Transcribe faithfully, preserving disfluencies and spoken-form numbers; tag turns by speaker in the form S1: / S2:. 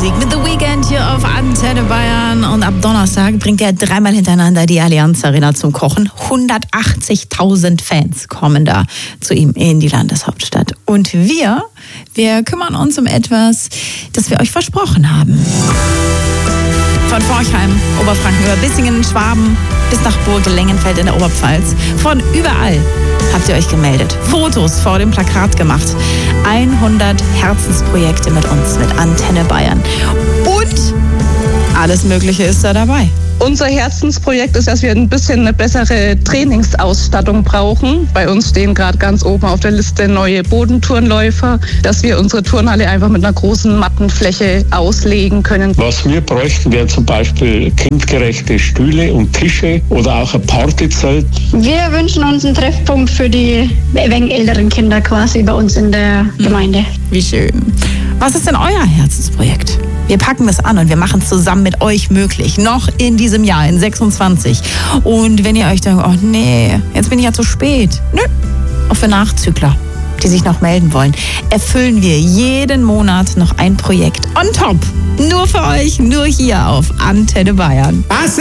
S1: Musik mit The Weeknd hier auf Antenne Bayern. Und ab Donnerstag bringt er dreimal hintereinander die Allianz Arena zum Kochen. hundertachtzigtausend Fans kommen da zu ihm in die Landeshauptstadt. Und wir, wir kümmern uns um etwas, das wir euch versprochen haben. Von Forchheim, Oberfranken über Bissingen, Schwaben bis nach Burg Lengenfeld in der Oberpfalz. Von überall habt ihr euch gemeldet. Fotos vor dem Plakat gemacht. hundert Herzensprojekte mit uns, mit Antenne Bayern. Und alles Mögliche ist da dabei.
S2: Unser Herzensprojekt ist, dass wir ein bisschen eine bessere Trainingsausstattung brauchen. Bei uns stehen gerade ganz oben auf der Liste neue Bodenturnläufer, dass wir unsere Turnhalle einfach mit einer großen Mattenfläche auslegen können.
S3: Was wir bräuchten, wäre zum Beispiel kindgerechte Stühle und Tische oder auch ein Partyzelt.
S4: Wir wünschen uns einen Treffpunkt für die wenig älteren Kinder quasi bei uns in der Gemeinde.
S1: Wie schön. Was ist denn euer Herzensprojekt? Wir packen das an und wir machen es zusammen mit euch möglich. Noch in diesem Jahr, in sechsundzwanzig. Und wenn ihr euch denkt, oh nee, jetzt bin ich ja zu spät. Nö, auch für Nachzügler, die sich noch melden wollen, erfüllen wir jeden Monat noch ein Projekt on top. Nur für euch, nur hier auf Antenne Bayern.
S5: Was?